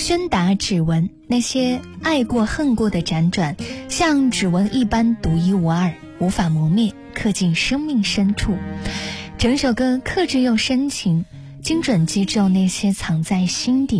宣达指纹，那些爱过恨过的辗转，像指纹一般独一无二，无法磨灭，刻进生命深处。整首歌克制又深情，精准击中那些藏在心底